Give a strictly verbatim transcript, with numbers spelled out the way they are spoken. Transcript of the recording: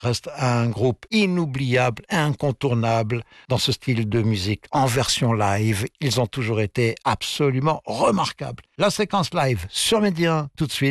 reste un groupe inoubliable, incontournable dans ce style de musique. En version live, ils ont toujours été absolument remarquables. La séquence live sur Média, tout de suite.